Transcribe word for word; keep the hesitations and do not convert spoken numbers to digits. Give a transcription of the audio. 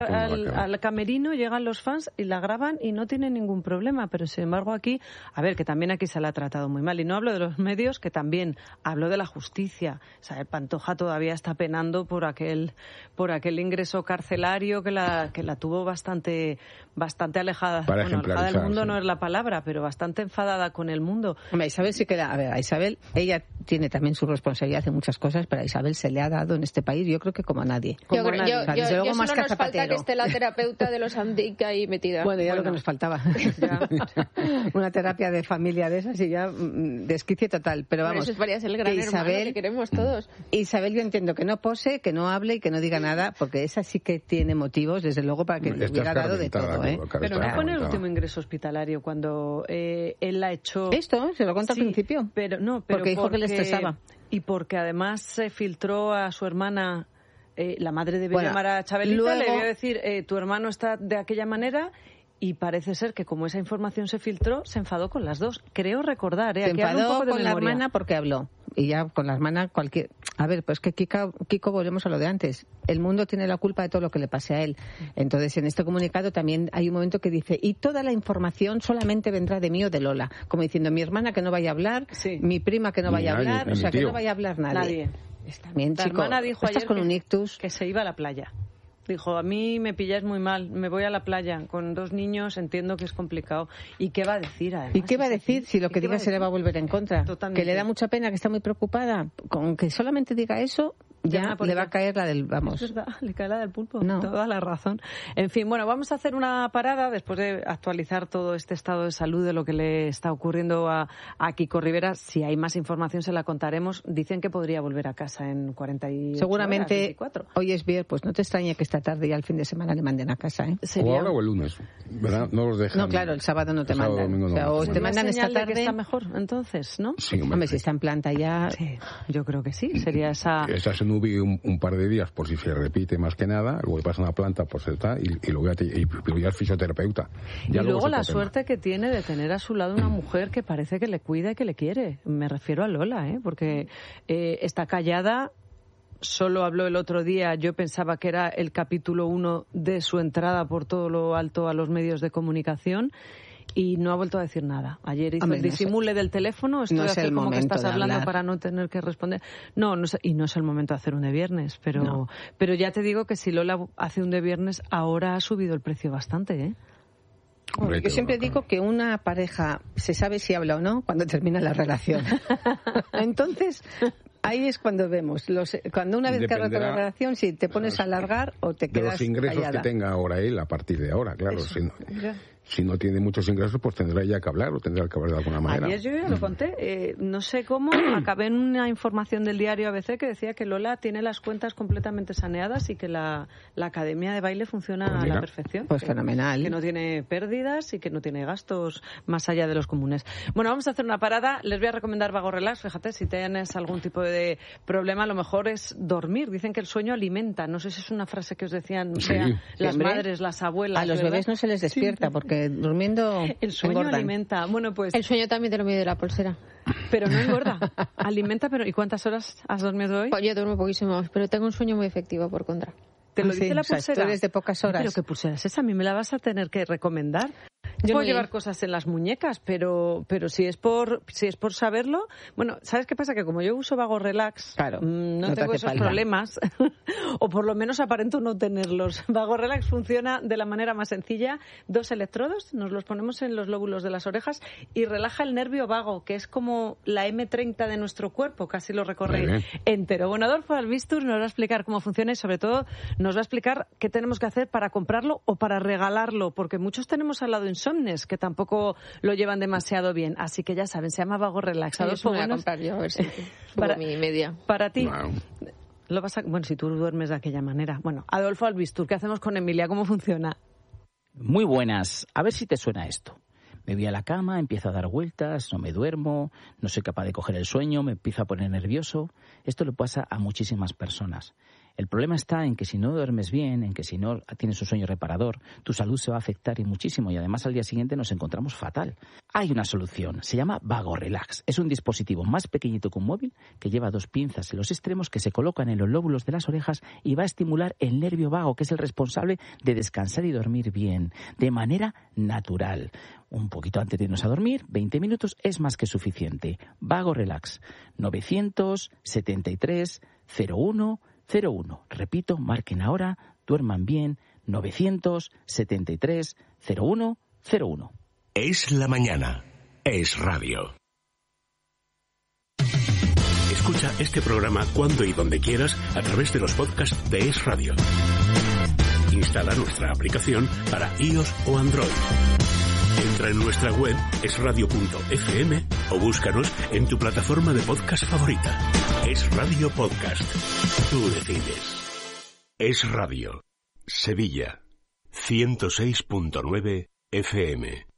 Al, al camerino llegan los fans y la graban y no tienen ningún problema, pero sin embargo aquí, a ver, que también aquí se la ha tratado muy mal, y no hablo de los medios, que también hablo de la justicia. O sea, el Pantoja todavía está penando por aquel por aquel ingreso carcelario que la que la tuvo bastante bastante alejada. Para bueno, alejada del mundo, sí. No es la palabra, pero bastante enfadada con el mundo. Hombre, Isabel sí que la, a ver, a Isabel, ella tiene también su responsabilidad en muchas cosas, pero a Isabel se le ha dado en este país, yo creo que como a nadie. Yo, Como yo, nadie. yo, O sea, desde yo, luego yo más solo que nos falta Zapatero. que esté la terapeuta de los Andic ahí metida. Bueno, ya bueno. lo que nos faltaba. Ya. Una terapia de familia de esas y ya mm, desquicie total. Pero vamos, eso es varias el gran que hermano Isabel, que queremos todos. Isabel, yo entiendo que no pose, que no hable y que no diga nada, porque esa sí que tiene motivos, desde luego, para que le hubiera dado de todo, ¿eh? Pero no fue en el último ingreso hospitalario cuando eh, él la echó. Esto se lo contó sí, al principio. Pero no, pero porque dijo porque, que le estresaba. Y porque además se filtró a su hermana. Eh, la madre de Bueno, Mara Chabelita luego, le debió decir, eh, tu hermano está de aquella manera, y parece ser que como esa información se filtró, se enfadó con las dos. Creo recordar, ¿eh? Se Aquí hablo un enfadó poco de con la memoria. hermana porque habló. Y ya con la hermana cualquier... A ver, pues que Kika, Kiko, volvemos a lo de antes. El mundo tiene la culpa de todo lo que le pase a él. Entonces, en este comunicado también hay un momento que dice, y toda la información solamente vendrá de mí o de Lola. Como diciendo, mi hermana que no vaya a hablar, sí. mi prima que no Ni vaya nadie, a hablar, ni o sea, mi tío. que no vaya a hablar nadie. Nadie. Está bien, La chico. hermana dijo Estás ayer con que, un ictus. que se iba a la playa. Dijo, a mí me pilláis muy mal, me voy a la playa con dos niños, entiendo que es complicado. ¿Y qué va a decir, además? ¿Y qué va a decir si lo que diga va se le va a volver en contra? Totalmente. Que le da mucha pena, que está muy preocupada. Con que solamente diga eso, ya le va a caer la del... Vamos. Es verdad, le cae la del pulpo. No. Toda la razón. En fin, bueno, vamos a hacer una parada después de actualizar todo este estado de salud de lo que le está ocurriendo a, a Kiko Rivera. Si hay más información se la contaremos. Dicen que podría volver a casa en cuarenta y ocho Seguramente horas, veinticuatro. Hoy es viernes, pues no te extrañe que esta tarde y al fin de semana le manden a casa, ¿eh? O ahora o el lunes, ¿verdad? No los dejan. No, claro, el sábado no te el sábado, mandan. domingo, o sea, no. o te Una mandan esta señal de tarde. que está mejor, entonces, ¿no? Sí, hombre, Hombre, si está en planta ya... Sí, yo creo que sí. Sería esa... Estás en U B I un, un par de días por si se repite más que nada, luego le pasa una planta, pues está, y, y luego ya, te, y, pero ya es fisioterapeuta. Ya y luego la se suerte que tiene de tener a su lado una mujer que parece que le cuida y que le quiere. Me refiero a Lola, ¿eh? Porque eh, está callada. Solo habló el otro día, yo pensaba que era el capítulo uno de su entrada por todo lo alto a los medios de comunicación, y no ha vuelto a decir nada. Ayer hizo Hombre, el no disimule sé. del teléfono, esto No de es hacer el como que momento estás de hablando hablar. para no tener que responder. No, no es- y no es el momento de hacer un de viernes, pero, No. pero ya te digo que si Lola hace un de viernes, ahora ha subido el precio bastante, ¿eh? Hombre, Yo siempre claro. digo que una pareja se sabe si habla o no cuando termina la relación. Entonces, ahí es cuando vemos. Los, cuando una vez que ha roto Dependerá la relación, si te pones a alargar o te de quedas los ingresos callada. que tenga ahora él a partir de ahora, claro. Eso, Si no, mira. si no tiene muchos ingresos, pues tendrá ya que hablar o tendrá que hablar de alguna manera. Ayer yo ya lo conté, eh, no sé cómo, acabé en una información del diario A B C que decía que Lola tiene las cuentas completamente saneadas y que la, la academia de baile funciona Pues a mira. la perfección. Pues que, fenomenal. Que no tiene pérdidas y que no tiene gastos más allá de los comunes. Bueno, vamos a hacer una parada. Les voy a recomendar Vago Relax. Fíjate, si tienes algún tipo de problema, lo mejor es dormir. Dicen que el sueño alimenta. No sé si es una frase que os decían Sí. Bea, las Hombre, madres, las abuelas. A los ¿verdad? bebés no se les despierta porque durmiendo El sueño engordan. alimenta. Bueno, pues... El sueño también te lo mide la pulsera. Pero no engorda. Alimenta, pero ¿y cuántas horas has dormido hoy? Pues yo duermo poquísimo más, pero tengo un sueño muy efectivo por contra. Te lo Ah, dice sí, la o sea, pulsera. tú eres de pocas horas. Pero qué pulsera es esa, a mí me la vas a tener que recomendar. Yo puedo me- llevar cosas en las muñecas, pero pero si es por si es por saberlo, bueno, ¿sabes qué pasa? Que como yo uso Vago Relax, Claro, mm, no, no te tengo hace esos falta. problemas, o por lo menos aparento no tenerlos. Vago Relax funciona de la manera más sencilla, dos electrodos, nos los ponemos en los lóbulos de las orejas y relaja el nervio vago, que es como la eme treinta de nuestro cuerpo, casi lo recorre Muy bien. entero. Bueno, Adolfo Albistur nos va a explicar cómo funciona y sobre todo nos va a explicar qué tenemos que hacer para comprarlo o para regalarlo, porque muchos tenemos al lado insomnes que tampoco lo llevan demasiado bien. Así que ya saben, se llama Vago Relax. Yo Adolfo, me voy a buenos- comprar yo, a ver si subo Para- mi media. para ti. Wow. Lo vas a... Bueno, si tú duermes de aquella manera. Bueno, Adolfo Albistur, ¿qué hacemos con Emilia? ¿Cómo funciona? Muy buenas. A ver si te suena esto. Me voy a la cama, empiezo a dar vueltas, no me duermo, no soy capaz de coger el sueño, me empiezo a poner nervioso. Esto le pasa a muchísimas personas. El problema está en que si no duermes bien, en que si no tienes un sueño reparador, tu salud se va a afectar y muchísimo, y además al día siguiente nos encontramos fatal. Hay una solución, se llama Vago Relax. Es un dispositivo más pequeñito que un móvil que lleva dos pinzas en los extremos que se colocan en los lóbulos de las orejas y va a estimular el nervio vago, que es el responsable de descansar y dormir bien, de manera natural. Un poquito antes de irnos a dormir, veinte minutos es más que suficiente. Vago Relax, novecientos setenta y tres cero uno cero uno. Repito, marquen ahora, duerman bien, novecientos setenta y tres cero uno cero uno. Es la mañana. Es radio. Escucha este programa cuando y donde quieras a través de los podcasts de Es Radio. Instala nuestra aplicación para iOS o Android. Entra en nuestra web es radio punto efe eme o búscanos en tu plataforma de podcast favorita. Es Radio Podcast. Tú decides. Es Radio. Sevilla. ciento seis punto nueve efe eme.